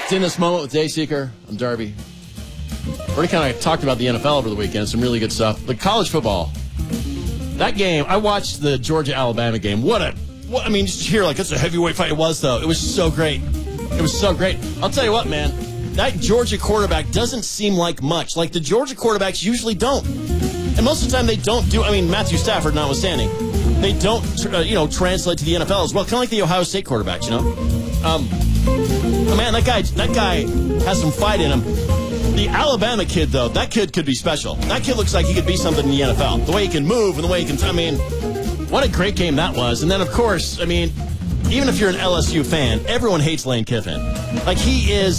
It's In This Moment with Dayseeker. I'm Darby. We already kind of talked about the NFL over the weekend. Some really good stuff. The college football. That game, I watched the Georgia-Alabama game. I mean, just hear like it's a heavyweight fight. It was, though. It was so great. It was so great. I'll tell you what, man. That Georgia quarterback doesn't seem like much. Like the Georgia quarterbacks usually don't. And most of the time they don't do, Matthew Stafford notwithstanding, they don't, translate to the NFL as well. Kind of like the Ohio State quarterbacks, Man, that guy has some fight in him. The Alabama kid, though, that kid could be special. That kid looks like he could be something in the NFL. The way he can move and the way he can, what a great game that was. And then, of course, even if you're an LSU fan, everyone hates Lane Kiffin. Like, he's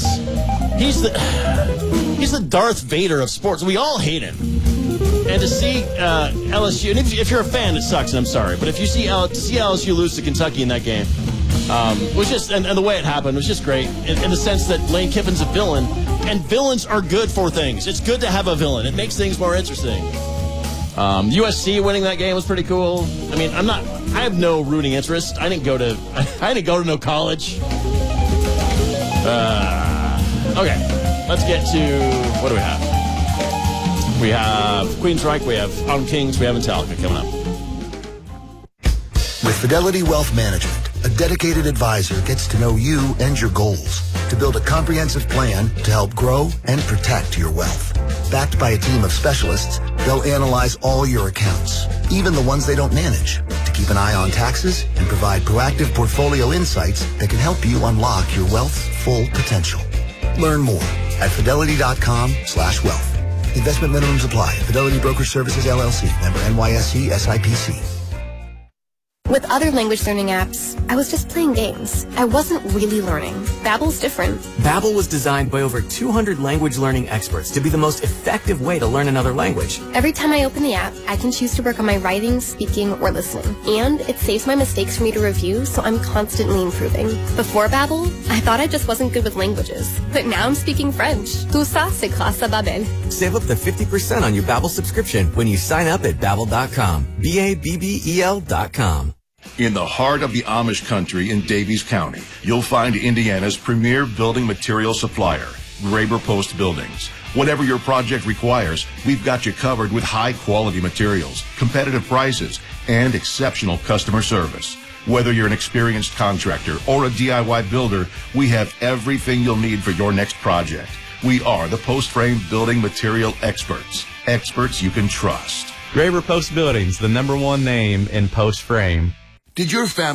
the Darth Vader of sports. We all hate him. And to see LSU, and if you're a fan, it sucks, and I'm sorry. But if you see LSU lose to Kentucky in that game, was just, and the way it happened was just great in the sense that Lane Kiffin's a villain, and villains are good for things. It's good to have a villain. It makes things more interesting. USC winning that game was pretty cool. I have no rooting interest. I didn't go to no college. Okay, let's get to, what do we have? We have Queensryche, we have Autumn Kings, we have Metallica coming up. With Fidelity Wealth Management, a dedicated advisor gets to know you and your goals to build a comprehensive plan to help grow and protect your wealth. Backed by a team of specialists, they'll analyze all your accounts, even the ones they don't manage, to keep an eye on taxes and provide proactive portfolio insights that can help you unlock your wealth's full potential. Learn more at fidelity.com/wealth. Investment minimums apply. Fidelity Broker Services, LLC. Member NYSE SIPC. With other language learning apps, I was just playing games. I wasn't really learning. Babbel's different. Babbel was designed by over 200 language learning experts to be the most effective way to learn another language. Every time I open the app, I can choose to work on my writing, speaking, or listening. And it saves my mistakes for me to review, so I'm constantly improving. Before Babbel, I thought I just wasn't good with languages. But now I'm speaking French. Tout ça, c'est grâce à Babbel. Save up to 50% on your Babbel subscription when you sign up at Babbel.com. BABBEL.com. In the heart of the Amish country in Davies County, you'll find Indiana's premier building material supplier, Graber Post Buildings. Whatever your project requires, we've got you covered with high-quality materials, competitive prices, and exceptional customer service. Whether you're an experienced contractor or a DIY builder, we have everything you'll need for your next project. We are the post frame building material experts. Experts you can trust. Graber Post Buildings, the #1 name in post frame. Did your family